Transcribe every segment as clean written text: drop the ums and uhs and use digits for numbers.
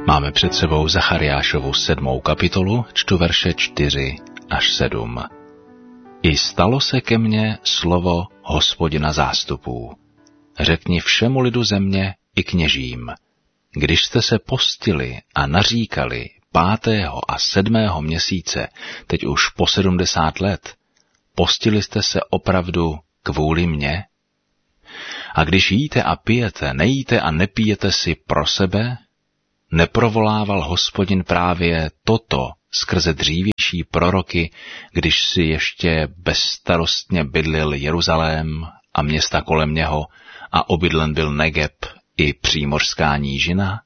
Máme před sebou Zachariášovu 7. kapitolu, čtu verše 4 až 7. I stalo se ke mně slovo Hospodina zástupů. Řekni všemu lidu země i kněžím, když jste se postili a naříkali 5. a 7. měsíce, teď už po 70 let, postili jste se opravdu kvůli mně? A když jíte a pijete, nejíte a nepijete si pro sebe, neprovolával Hospodin právě toto skrze dřívější proroky, když si ještě bezstarostně bydlil Jeruzalém a města kolem něho a obydlen byl Negeb i přímořská nížina?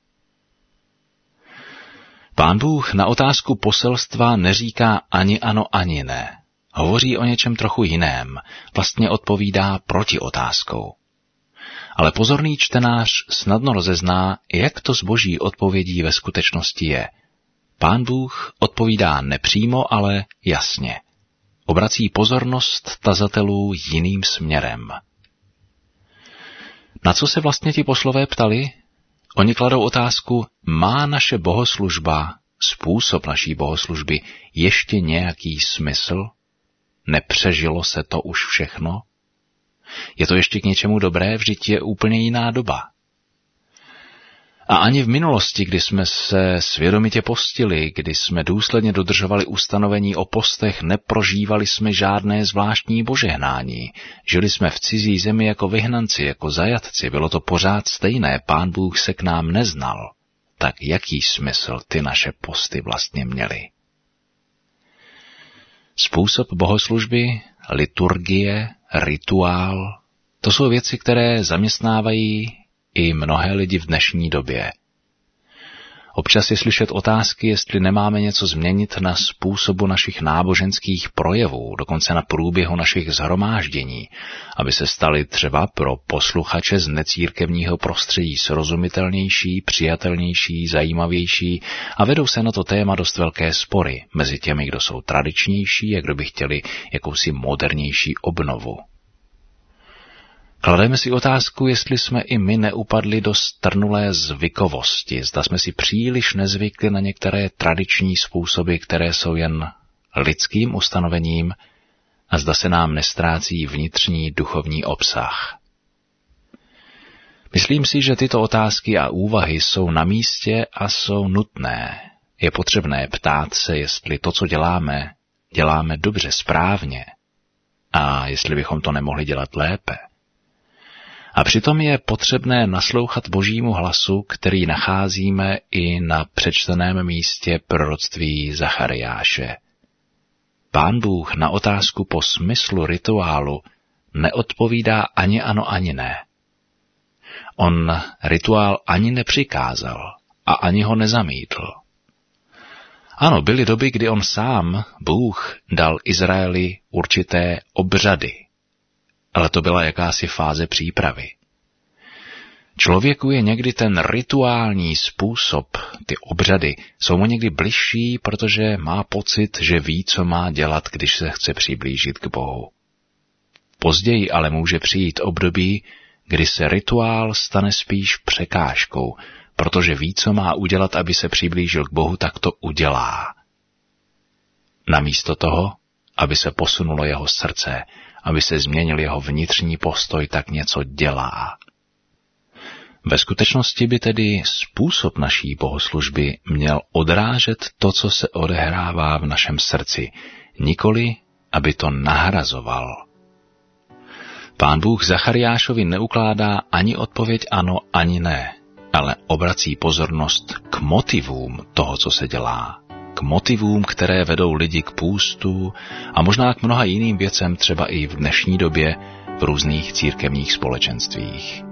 Pán Bůh na otázku poselstva neříká ani ano, ani ne. Hovoří o něčem trochu jiném, vlastně odpovídá proti otázkou. Ale pozorný čtenář snadno rozezná, jak to s boží odpovědí ve skutečnosti je. Pán Bůh odpovídá nepřímo, ale jasně. Obrací pozornost tazatelů jiným směrem. Na co se vlastně ti poslové ptali? Oni kladou otázku, má naše bohoslužba, způsob naší bohoslužby, ještě nějaký smysl? Nepřežilo se to už všechno? Je to ještě k něčemu dobré? Vždyť je úplně jiná doba. A ani v minulosti, kdy jsme se svědomitě postili, kdy jsme důsledně dodržovali ustanovení o postech, neprožívali jsme žádné zvláštní požehnání. Žili jsme v cizí zemi jako vyhnanci, jako zajatci, bylo to pořád stejné, Pán Bůh se k nám neznal. Tak jaký smysl ty naše posty vlastně měly? Způsob bohoslužby, liturgie, rituál, to jsou věci, které zaměstnávají i mnohé lidi v dnešní době. Občas je slyšet otázky, jestli nemáme něco změnit na způsobu našich náboženských projevů, dokonce na průběhu našich shromáždění, aby se staly třeba pro posluchače z necírkevního prostředí srozumitelnější, přijatelnější, zajímavější a vedou se na to téma dost velké spory mezi těmi, kdo jsou tradičnější a kdo by chtěli jakousi modernější obnovu. Klademe si otázku, jestli jsme i my neupadli do strnulé zvykovosti, zda jsme si příliš nezvykli na některé tradiční způsoby, které jsou jen lidským ustanovením a zda se nám nestrácí vnitřní duchovní obsah. Myslím si, že tyto otázky a úvahy jsou na místě a jsou nutné. Je potřebné ptát se, jestli to, co děláme, děláme dobře, správně a jestli bychom to nemohli dělat lépe. A přitom je potřebné naslouchat božímu hlasu, který nacházíme i na přečteném místě proroctví Zachariáše. Pán Bůh na otázku po smyslu rituálu neodpovídá ani ano, ani ne. On rituál ani nepřikázal a ani ho nezamítl. Ano, byly doby, kdy on sám, Bůh, dal Izraeli určité obřady, ale to byla jakási fáze přípravy. Člověku je někdy ten rituální způsob, ty obřady, jsou mu někdy bližší, protože má pocit, že ví, co má dělat, když se chce přiblížit k Bohu. Později ale může přijít období, kdy se rituál stane spíš překážkou, protože ví, co má udělat, aby se přiblížil k Bohu, tak to udělá. Namísto toho, aby se posunulo jeho srdce, aby se změnil jeho vnitřní postoj, tak něco dělá. Ve skutečnosti by tedy způsob naší bohoslužby měl odrážet to, co se odehrává v našem srdci, nikoli, aby to nahrazoval. Pán Bůh Zachariášovi neukládá ani odpověď ano, ani ne, ale obrací pozornost k motivům toho, co se dělá. K motivům, které vedou lidi k půstu a možná k mnoha jiným věcem, třeba i v dnešní době v různých církevních společenstvích.